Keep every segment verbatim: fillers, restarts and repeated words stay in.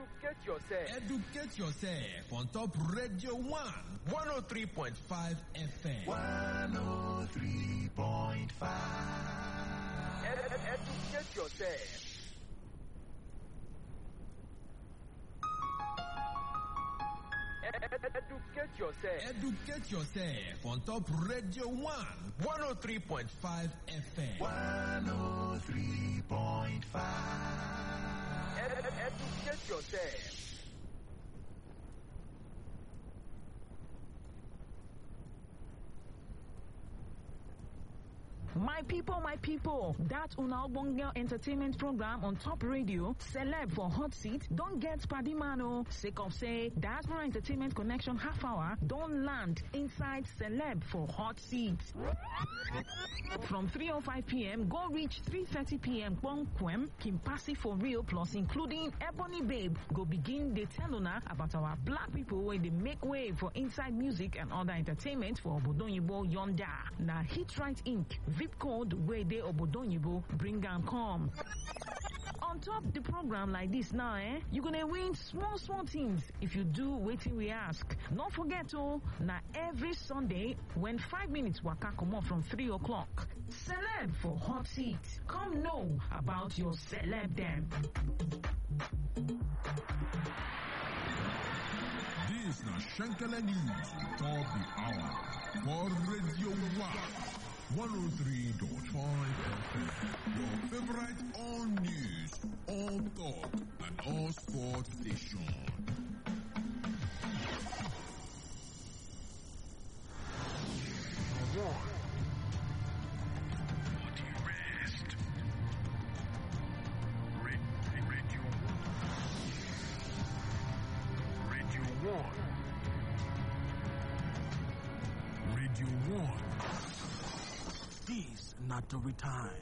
Educate yourself. Educate yourself on top Radio one, one oh three point five F M. one oh three point five. Ed- ed- educate yourself. Ed- ed- Educate yourself. Educate yourself on top Radio one, one oh three point five F M. one oh three point five. Ed- ed- Educate yourself. My people, my people, that Una Ogbonge entertainment program on Top Radio, Celeb for Hot Seat, don't get Padimano. Sake of say, Diaspora Entertainment Connection half hour, don't land inside Celeb for Hot Seat. From three oh five p.m., go reach three thirty p.m. Bonquem, Kimpasi for real, plus including Ebony Babe, go begin the tell una about our black people where they make way for inside music and other entertainment for Obodonyibo Yonda. Na Hit Right Incorporated. V I P code where they Obodonyibo bring and come. On top the program like this now, eh, you're gonna win small, small things if you do waiting we ask. Don't forget to, now every Sunday when five minutes waka come on from three o'clock. Celeb for Hot Seat. Come know about your celeb them. This na Shankala News, top the hour for Radio one, one oh three point five F M. Your favorite all news, all talk, and all sports station. Radio one. This not to retire.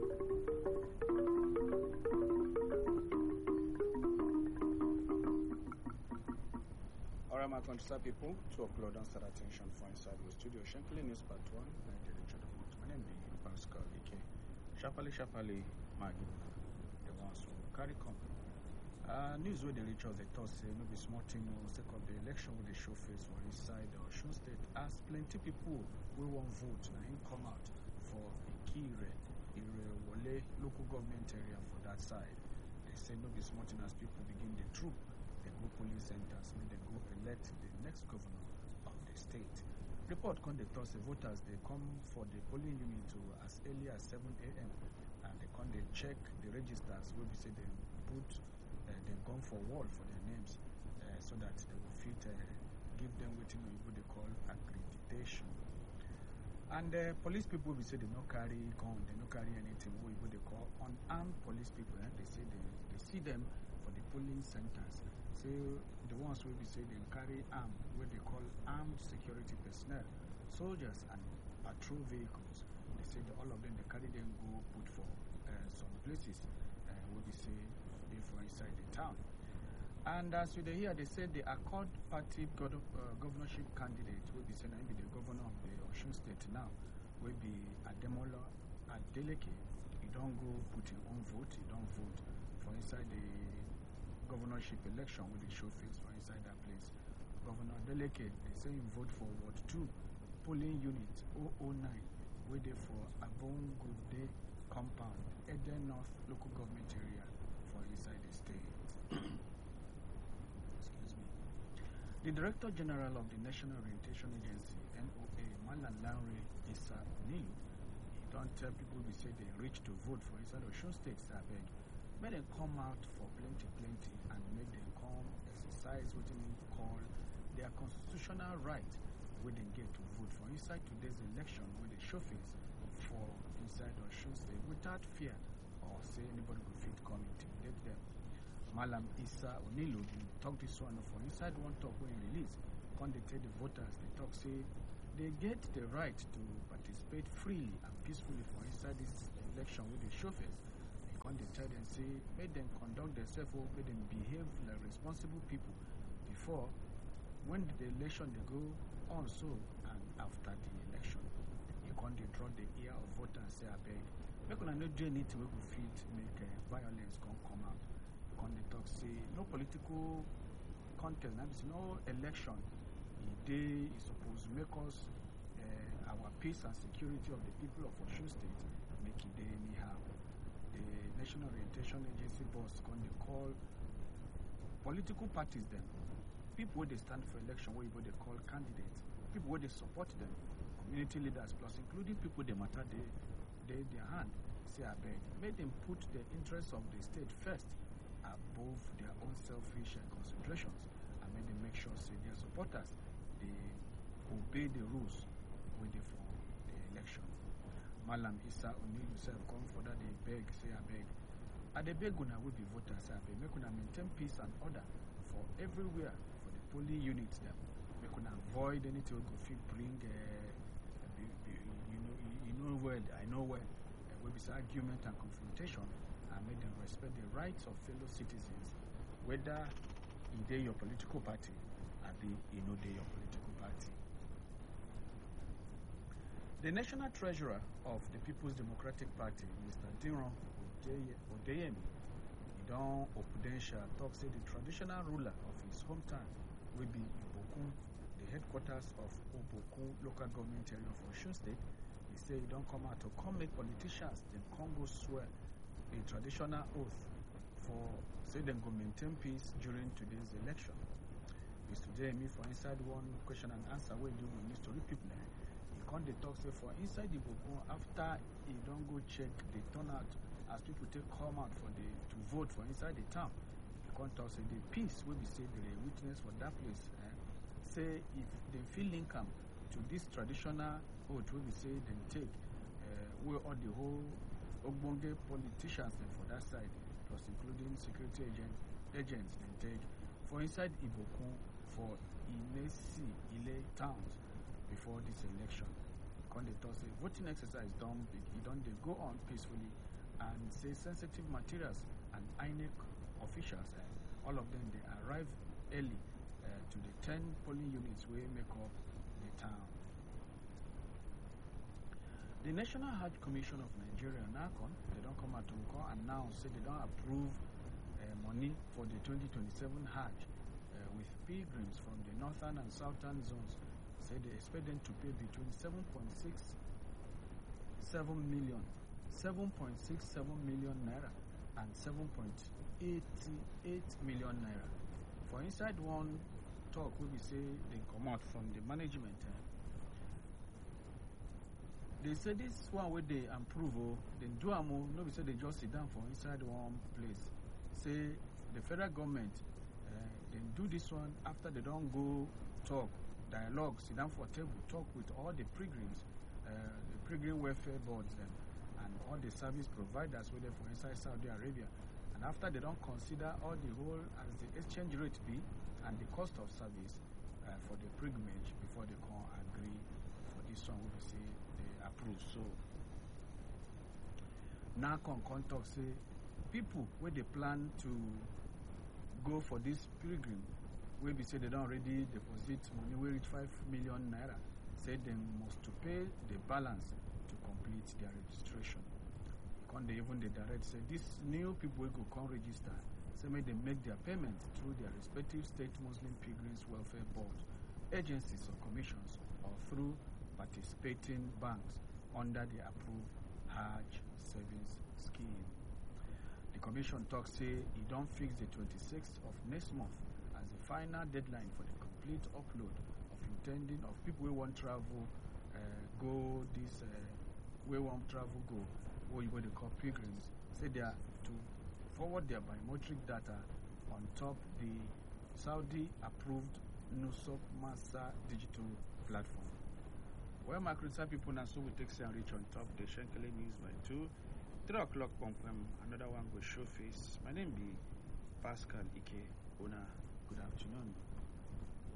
Alright, my country people, two o'clock, don't start attention for inside the studio. Shankly News Part one, by the Richard of My name is Pascal Ike. Sharply, sharply, my give the ones who carry come. Uh, news where the Richards they thought say no be small thing no sake of the election with the show face for inside the Osun State as plenty people we won't vote now him come out for Ikire, Irewole local government area for that side. They say no be small thing as people begin the troop, they go polling centers, may they go elect the next governor of the state. Report come the thought say voters they come for the polling unit to as early as seven a.m. and they come they check the registers where we say they put Uh, they've gone for wall for their names uh, so that they will fit uh, give them what you know, they call accreditation. And uh, police people will say they no carry gun, they no carry anything what they call unarmed police people. Eh? They say they, they see them for the polling centers. So the ones will be say they carry arm, what they call armed security personnel, soldiers and patrol vehicles. They say that all of them they carry them go put for uh, some places uh, where we say for inside the town. And as you hear, they said the Accord Party gov- uh, governorship candidate will be saying be the governor of the Osun State now, will be Ademola Adeleke. You don't go put your own vote, you don't vote for inside the governorship election with the show face for inside that place. Governor Adeleke, they say you vote for Ward two, polling unit zero zero nine, where they for Abongode compound, Eden North local government area. Inside the state. Excuse me. The Director General of the National Orientation Agency, N O A, Malan Lanre Issa Oni, he don't tell people we say they reach to vote for inside Osun State, I beg. May they come out for plenty, plenty, and make them come exercise what they call their constitutional right where they get to vote for inside today's election where they show face for inside Osun State without fear or say anybody will fit come intimidate them. Malam Issa Onilu talk this one for inside one talk when he release. When they tell the voters, they talk say they get the right to participate freely and peacefully for inside this election with the chauffeurs. When they tell them say make them conduct themselves or make them behave like responsible people before when the election they go on so and after the election. You can't they draw the ear of voters and say I beg. Make una no do anything we could fit make uh, violence can come out. Can they talk say no no political contest, that is no election. They is supposed to make us uh, our peace and security of the people of Osun State make it dey anyhow. The National Orientation Agency boss can they call political parties them. People where they stand for election, where they call candidates, people where they support them, community leaders, plus including people they matter they they their hand. Say I beg, make them put the interests of the state first above their own selfish uh, considerations, and make them make sure say their supporters they obey the rules waiting for the election. Malam Isa O'Neil himself come for that they beg, say I beg. I they beg una will be voters, say I beg, make una maintain peace and order for everywhere for the polling units them. Make una avoid anything we go fit bring uh, be, be, you know you, you know well, I know well, uh, will be argument and confrontation, and make them respect the rights of fellow citizens, whether in they your political party or be you know they your political party. The National Treasurer of the People's Democratic Party, Mister Diron Odeyemi, Idon Opudensha, talks say the traditional ruler of his hometown will be Ibokun, the headquarters of Obokun local government area of Osun State. He say he don't come out to come make politicians, then come go swear a traditional oath for say them go maintain peace during today's election. Mister Odeyemi for inside one question and answer where you with Mister People. They talk say for inside the Bokun after he don't go check the turnout as people take come out for the to vote for inside the town. He can't talk say the peace will be say the witness for that place. Eh? Say if they feel link am to this traditional oath will be say then take uh, where all the whole Ogbonge politicians then for that side, plus including security agent agents then take for inside Ibokun for Inesi Ile towns before this election. Conductor say voting exercise done big, it don't they go on peacefully, and say sensitive materials and I N E C officials, uh, all of them they arrive early uh, to the ten polling units where make up the town. The National Hajj Commission of Nigeria, NACON, they don't come out to call announce say they don't approve uh, money for the twenty twenty-seven Hajj uh, with pilgrims from the northern and southern zones. Say they expect them to pay between seven point six seven million, seven point six seven million naira and seven point eight eight million naira. For inside one talk, we will say they come out from the management. Eh? They say this one where they improve, oh, then do amo. No, we say they just sit down for inside one place. Say the federal government, uh, then do this one after they don't go talk. Dialogue, sit down for table, talk with all the pilgrims, uh, the pilgrim welfare boards, and, and all the service providers whether for inside Saudi Arabia. And after they don't consider all the whole as the exchange rate be and the cost of service uh, for the pilgrimage before they can agree for this one, we say they approve. So now con contact say people where they plan to go for this pilgrim. We be say they don't already deposit money we reach five million naira. Say they must to pay the balance to complete their registration. Can they even the direct say this new people will go come register. Say may they make their payment through their respective state Muslim Pilgrims Welfare Board, agencies or commissions, or through participating banks under the approved Hajj savings scheme. The commission talks say it don't fix the twenty-sixth of next month as the final deadline for the complete upload of intending of people who want travel uh, go this uh, where want travel go or you go to call pilgrims say they are to forward their biometric data on top the Saudi approved Nusop Masa digital platform. Well, my critical people now so we take and reach on top the Shenkele News by two three o'clock confirm another one will show face. My name be Pascal Ike Ona. Good afternoon.